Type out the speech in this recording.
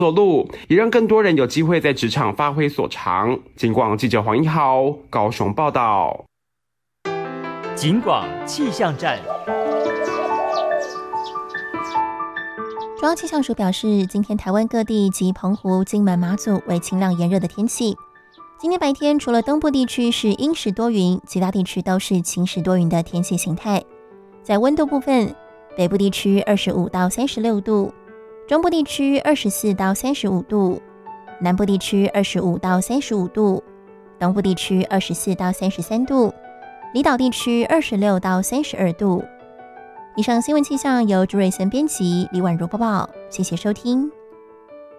路，也让更多人有机会在职场发挥所长。警广记者黄一豪高雄报道。 警广气象站。 中央气象署表示，今天台湾各地及澎湖、金门、马祖为晴朗炎热的天气。今天白天除了东部地区是阴时多云，其他地区都是晴时多云的天气形态。在温度部分，北部地区25到36度，中部地区24到35度，南部地区25到35度，东部地区24到33度，离岛地区26到32度。以上新闻气象由朱瑞森编辑，李婉如播报，谢谢收听。